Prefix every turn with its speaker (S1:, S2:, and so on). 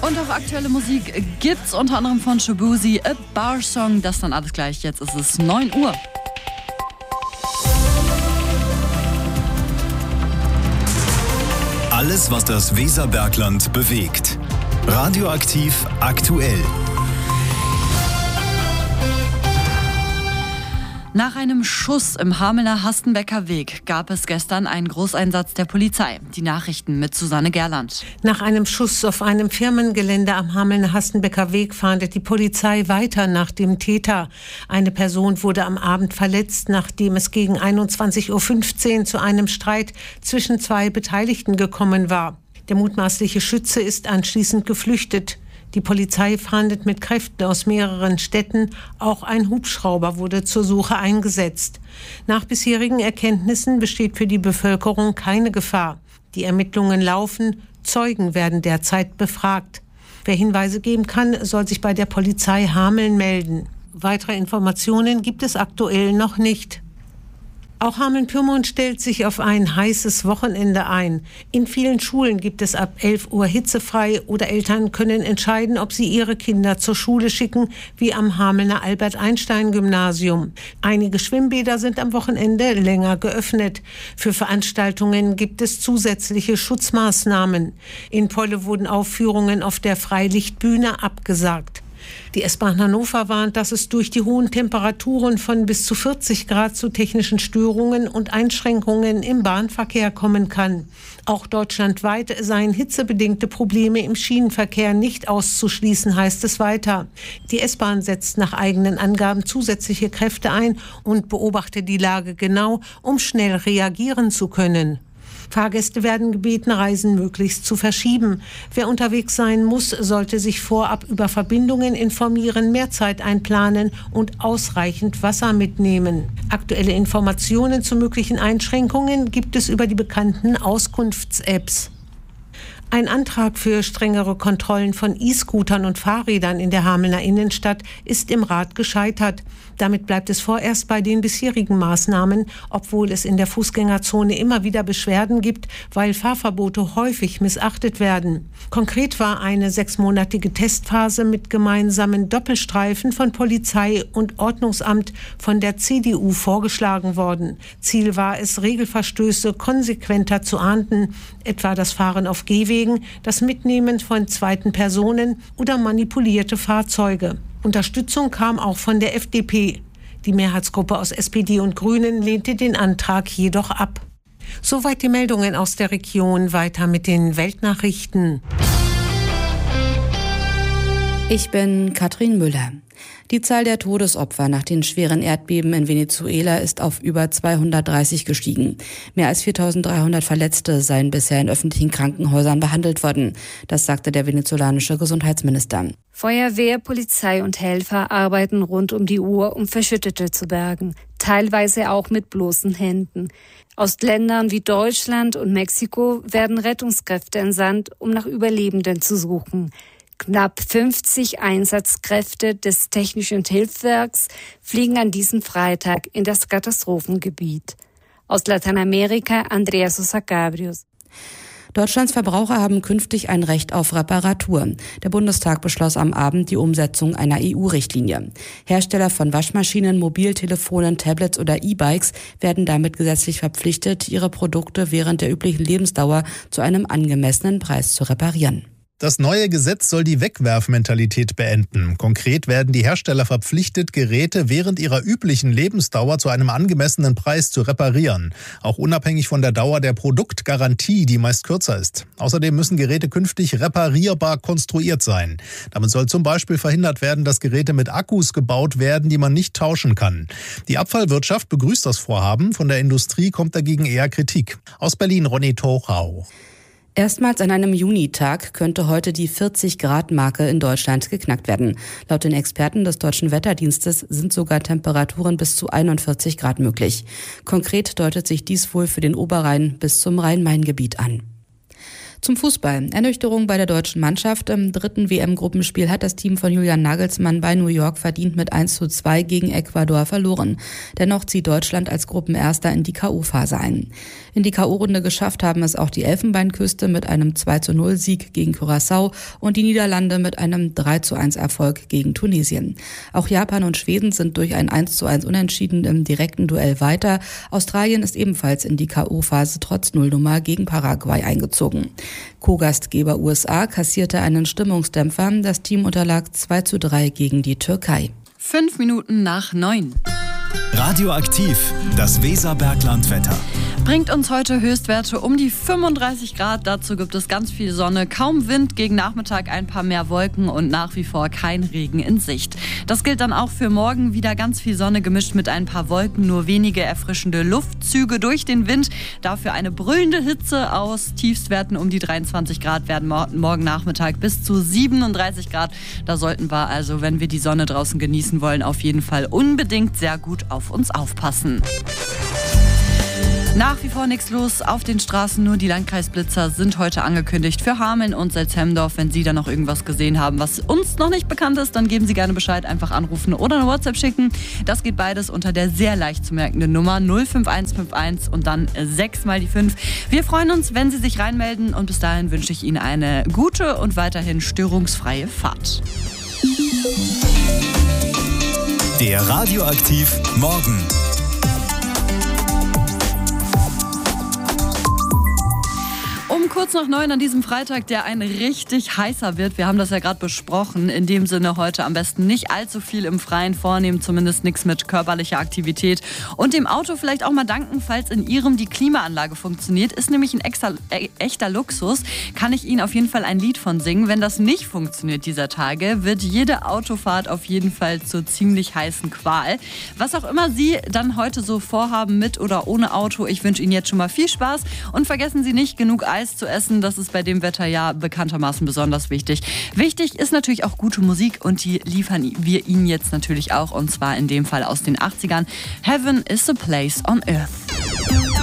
S1: Und auch aktuelle Musik gibt's unter anderem von Shaboozey, A Bar Song. Das dann alles gleich. Jetzt ist es 9 Uhr.
S2: Alles, was das Weserbergland bewegt. Radioaktiv aktuell.
S1: Nach einem Schuss im Hamelner Hastenbecker Weg gab es gestern einen Großeinsatz der Polizei. Die Nachrichten mit Susanne Gerland.
S3: Nach einem Schuss auf einem Firmengelände am Hamelner Hastenbecker Weg fahndet die Polizei weiter nach dem Täter. Eine Person wurde am Abend verletzt, nachdem es gegen 21:15 Uhr zu einem Streit zwischen zwei Beteiligten gekommen war. Der mutmaßliche Schütze ist anschließend geflüchtet. Die Polizei fahndet mit Kräften aus mehreren Städten. Auch ein Hubschrauber wurde zur Suche eingesetzt. Nach bisherigen Erkenntnissen besteht für die Bevölkerung keine Gefahr. Die Ermittlungen laufen. Zeugen werden derzeit befragt. Wer Hinweise geben kann, soll sich bei der Polizei Hameln melden. Weitere Informationen gibt es aktuell noch nicht. Auch Hameln-Pyrmont stellt sich auf ein heißes Wochenende ein. In vielen Schulen gibt es ab 11 Uhr hitzefrei oder Eltern können entscheiden, ob sie ihre Kinder zur Schule schicken, wie am Hamelner Albert-Einstein-Gymnasium. Einige Schwimmbäder sind am Wochenende länger geöffnet. Für Veranstaltungen gibt es zusätzliche Schutzmaßnahmen. In Polle wurden Aufführungen auf der Freilichtbühne abgesagt. Die S-Bahn Hannover warnt, dass es durch die hohen Temperaturen von bis zu 40 Grad zu technischen Störungen und Einschränkungen im Bahnverkehr kommen kann. Auch deutschlandweit seien hitzebedingte Probleme im Schienenverkehr nicht auszuschließen, heißt es weiter. Die S-Bahn setzt nach eigenen Angaben zusätzliche Kräfte ein und beobachtet die Lage genau, um schnell reagieren zu können. Fahrgäste werden gebeten, Reisen möglichst zu verschieben. Wer unterwegs sein muss, sollte sich vorab über Verbindungen informieren, mehr Zeit einplanen und ausreichend Wasser mitnehmen. Aktuelle Informationen zu möglichen Einschränkungen gibt es über die bekannten Auskunfts-Apps. Ein Antrag für strengere Kontrollen von E-Scootern und Fahrrädern in der Hamelner Innenstadt ist im Rat gescheitert. Damit bleibt es vorerst bei den bisherigen Maßnahmen, obwohl es in der Fußgängerzone immer wieder Beschwerden gibt, weil Fahrverbote häufig missachtet werden. Konkret war eine 6-monatige Testphase mit gemeinsamen Doppelstreifen von Polizei und Ordnungsamt von der CDU vorgeschlagen worden. Ziel war es, Regelverstöße konsequenter zu ahnden, etwa das Fahren auf Gehwegen, das Mitnehmen von zweiten Personen oder manipulierte Fahrzeuge. Unterstützung kam auch von der FDP. Die Mehrheitsgruppe aus SPD und Grünen lehnte den Antrag jedoch ab. Soweit die Meldungen aus der Region. Weiter mit den Weltnachrichten.
S4: Ich bin Katrin Müller. Die Zahl der Todesopfer nach den schweren Erdbeben in Venezuela ist auf über 230 gestiegen. Mehr als 4.300 Verletzte seien bisher in öffentlichen Krankenhäusern behandelt worden. Das sagte der venezolanische Gesundheitsminister.
S5: Feuerwehr, Polizei und Helfer arbeiten rund um die Uhr, um Verschüttete zu bergen. Teilweise auch mit bloßen Händen. Aus Ländern wie Deutschland und Mexiko werden Rettungskräfte entsandt, um nach Überlebenden zu suchen. Knapp 50 Einsatzkräfte des Technischen Hilfswerks fliegen an diesem Freitag in das Katastrophengebiet. Aus Lateinamerika Andrea Sosa Cabrios.
S4: Deutschlands Verbraucher haben künftig ein Recht auf Reparatur. Der Bundestag beschloss am Abend die Umsetzung einer EU-Richtlinie. Hersteller von Waschmaschinen, Mobiltelefonen, Tablets oder E-Bikes werden damit gesetzlich verpflichtet, ihre Produkte während der üblichen Lebensdauer zu einem angemessenen Preis zu reparieren.
S6: Das neue Gesetz soll die Wegwerfmentalität beenden. Konkret werden die Hersteller verpflichtet, Geräte während ihrer üblichen Lebensdauer zu einem angemessenen Preis zu reparieren. Auch unabhängig von der Dauer der Produktgarantie, die meist kürzer ist. Außerdem müssen Geräte künftig reparierbar konstruiert sein. Damit soll zum Beispiel verhindert werden, dass Geräte mit Akkus gebaut werden, die man nicht tauschen kann. Die Abfallwirtschaft begrüßt das Vorhaben. Von der Industrie kommt dagegen eher Kritik. Aus Berlin Ronny Tochau.
S4: Erstmals an einem Junitag könnte heute die 40-Grad-Marke in Deutschland geknackt werden. Laut den Experten des Deutschen Wetterdienstes sind sogar Temperaturen bis zu 41 Grad möglich. Konkret deutet sich dies wohl für den Oberrhein bis zum Rhein-Main-Gebiet an. Zum Fußball. Ernüchterung bei der deutschen Mannschaft. Im 3. WM-Gruppenspiel hat das Team von Julian Nagelsmann bei New York verdient mit 1:2 gegen Ecuador verloren. Dennoch zieht Deutschland als Gruppenerster in die K.O.-Phase ein. In die K.O.-Runde geschafft haben es auch die Elfenbeinküste mit einem 2:0-Sieg gegen Curaçao und die Niederlande mit einem 3:1-Erfolg gegen Tunesien. Auch Japan und Schweden sind durch ein 1:1 Unentschieden im direkten Duell weiter. Australien ist ebenfalls in die K.O.-Phase trotz Nullnummer gegen Paraguay eingezogen. Co-Gastgeber USA kassierte einen Stimmungsdämpfer. Das Team unterlag 2:3 gegen die Türkei.
S1: 5 Minuten nach 9.
S2: Radioaktiv, das Weserberglandwetter.
S1: Bringt uns heute Höchstwerte um die 35 Grad. Dazu gibt es ganz viel Sonne, kaum Wind, gegen Nachmittag ein paar mehr Wolken und nach wie vor kein Regen in Sicht. Das gilt dann auch für morgen. Wieder ganz viel Sonne gemischt mit ein paar Wolken, nur wenige erfrischende Luftzüge durch den Wind. Dafür eine brüllende Hitze aus Tiefstwerten um die 23 Grad werden morgen Nachmittag bis zu 37 Grad. Da sollten wir also, wenn wir die Sonne draußen genießen wollen, auf jeden Fall unbedingt sehr gut auf uns aufpassen. Nach wie vor nichts los auf den Straßen, nur die Landkreisblitzer sind heute angekündigt für Hameln und Selzhemdorf. Wenn Sie da noch irgendwas gesehen haben, was uns noch nicht bekannt ist, dann geben Sie gerne Bescheid, einfach anrufen oder eine WhatsApp schicken. Das geht beides unter der sehr leicht zu merkenden Nummer 05151 und dann 6 mal die 5. Wir freuen uns, wenn Sie sich reinmelden und bis dahin wünsche ich Ihnen eine gute und weiterhin störungsfreie Fahrt.
S2: Der Radioaktiv Morgen.
S1: Um kurz nach 9 an diesem Freitag, der ein richtig heißer wird. Wir haben das ja gerade besprochen. In dem Sinne heute am besten nicht allzu viel im Freien vornehmen, zumindest nichts mit körperlicher Aktivität. Und dem Auto vielleicht auch mal danken, falls in Ihrem die Klimaanlage funktioniert. Ist nämlich ein echter Luxus. Kann ich Ihnen auf jeden Fall ein Lied von singen. Wenn das nicht funktioniert dieser Tage, wird jede Autofahrt auf jeden Fall zur ziemlich heißen Qual. Was auch immer Sie dann heute so vorhaben, mit oder ohne Auto, ich wünsche Ihnen jetzt schon mal viel Spaß. Und vergessen Sie nicht, genug Eis zu essen, das ist bei dem Wetter ja bekanntermaßen besonders wichtig. Wichtig ist natürlich auch gute Musik und die liefern wir Ihnen jetzt natürlich auch und zwar in dem Fall aus den 80ern. Heaven is a place on earth.